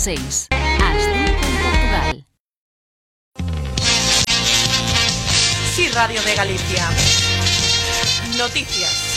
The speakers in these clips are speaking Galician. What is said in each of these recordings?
6, ás 5 en Portugal. Sí, Radio de Galicia. Noticias.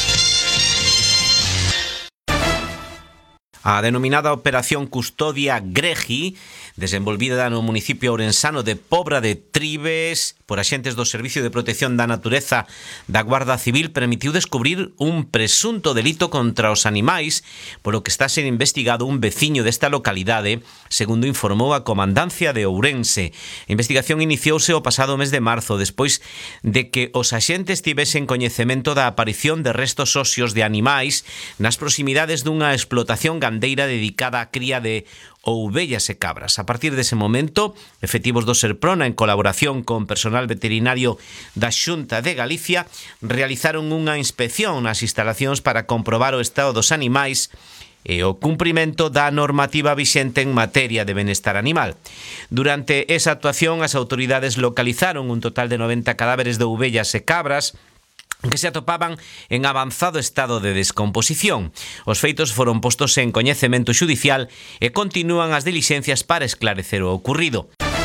A denominada Operación Custodia Gregi, desenvolvida no municipio ourensano de Pobra de Tribes por axentes do Servicio de Protección da Natureza da Guarda Civil, permitiu descubrir un presunto delito contra os animais, polo que está a ser investigado un veciño desta localidade, segundo informou a Comandancia de Ourense. A investigación iniciouse o pasado mes de marzo, despois de que os axentes tivesen coñecemento da aparición de restos óseos de animais nas proximidades dunha explotación gandeira dedicada á cría de ovellas e cabras. A partir dese momento, efectivos do Serprona, en colaboración con personal veterinario da Xunta de Galicia, realizaron unha inspección nas instalacións para comprobar o estado dos animais e o cumprimento da normativa vixente en materia de benestar animal. Durante esa actuación, as autoridades localizaron un total de 90 cadáveres de ovellas e cabras que se atopaban en avanzado estado de descomposición. Os feitos foron postos en coñecemento xudicial e continúan as dilixencias para esclarecer o ocurrido.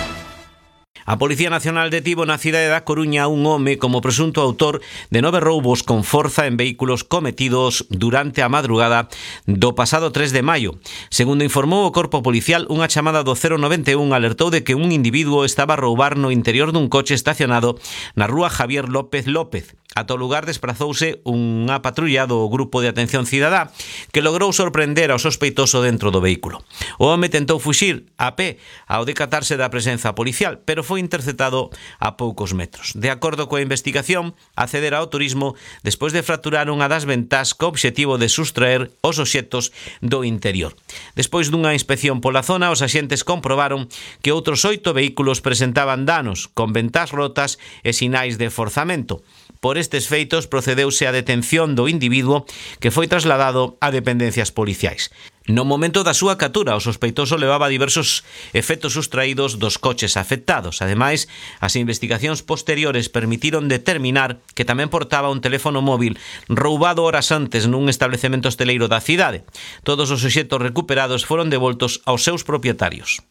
A Policía Nacional detivo na cidade da Coruña un home como presunto autor de 9 roubos con forza en vehículos cometidos durante a madrugada do pasado 3 de maio. Segundo informou o Corpo Policial, unha chamada do 091 alertou de que un individuo estaba a roubar no interior dun coche estacionado na rúa Javier López López. Ata o lugar desprazouse unha patrulla do Grupo de Atención Cidadá que logrou sorprender ao sospeitoso dentro do vehículo. O home tentou fuxir a pé ao decatarse da presenza policial, pero foi interceptado a poucos metros. De acordo coa investigación, acceder ao turismo despois de fracturar unha das ventás co obxectivo de sustraer os obxectos do interior. Despois dunha inspección pola zona, os axentes comprobaron que outros 8 vehículos presentaban danos, con ventás rotas e sinais de forzamento. Por estes feitos, procedeuse á detención do individuo que foi trasladado a dependencias policiais. No momento da súa captura, o sospeitoso levaba diversos efectos sustraídos dos coches afectados. Ademais, as investigacións posteriores permitiron determinar que tamén portaba un teléfono móvil roubado horas antes nun establecemento hosteleiro da cidade. Todos os obxectos recuperados foron devoltos aos seus propietarios.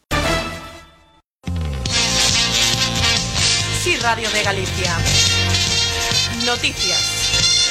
Sí, Radio de Galicia. Noticias.